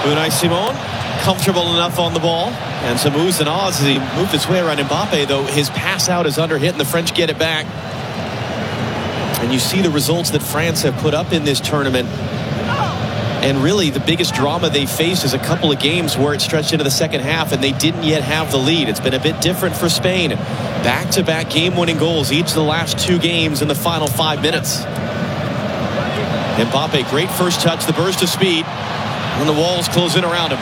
Unai Simon, comfortable enough on the ball. And some oohs and ahs as he moved his way around Mbappe, though his pass out is under hit and the French get it back. And you see the results that France have put up in this tournament. And really the biggest drama they faced is a couple of games where it stretched into the second half and they didn't yet have the lead. It's been a bit different for Spain. Back-to-back game-winning goals each of the last 2 games in the final 5 minutes. Mbappe, great first touch, the burst of speed, and the walls close in around him.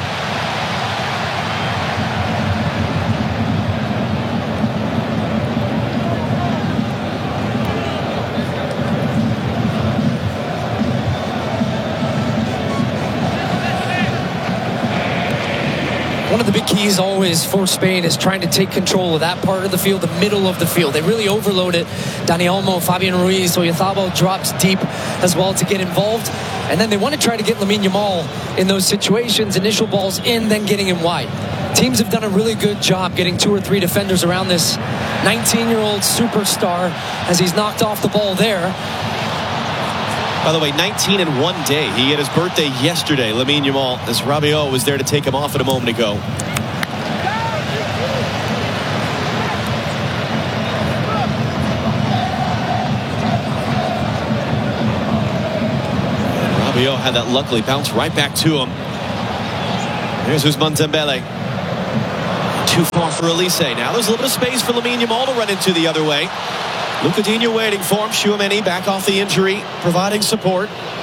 One of the big keys always for Spain is trying to take control of that part of the field, the middle of the field. They really overload it. Dani Olmo, Fabian Ruiz, Oyarzabal drops deep as well to get involved. And then they want to try to get Lamine Yamal in those situations, initial balls in, then getting him wide. Teams have done a really good job getting 2 or 3 defenders around this 19-year-old superstar as he's knocked off the ball there. By the way, 19 in 1 day. He had his birthday yesterday, Lamine Yamal, as Rabiot was there to take him off it a moment ago. And Rabiot had that luckily bounce right back to him. There's Ousmane Dembele. Too far for Elise. Now there's a little bit of space for Lamine Yamal to run into the other way. Luca Digne waiting for him. Tchouaméni back off the injury, providing support.